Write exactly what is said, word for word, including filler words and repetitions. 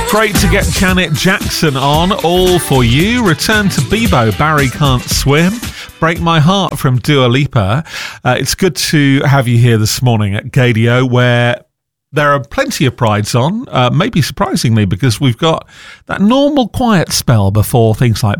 Great to get Janet Jackson on. All for you. Return to Bebo. Barry Can't Swim. Break My Heart from Dua Lipa. Uh, it's good to have you here this morning at Gadio, where there are plenty of prides on, uh, maybe surprisingly, because we've got that normal quiet spell before things like